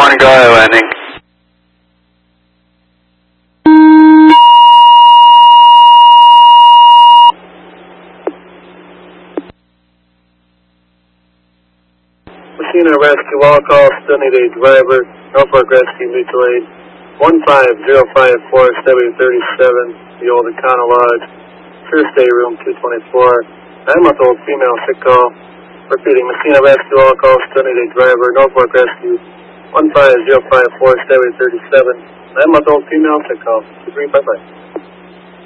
morning, go ahead, landing. Messina Rescue, all calls, still need a driver. Norfolk Rescue, mutual aid 15054 7037, the old Econo Lodge, Sure Stay Room 224. 9-month-old female, sick call. Repeating, Messina Rescue, all calls, still need a driver. Norfolk Rescue 15054 7037, 9-month-old female, sick call. 23, bye-bye.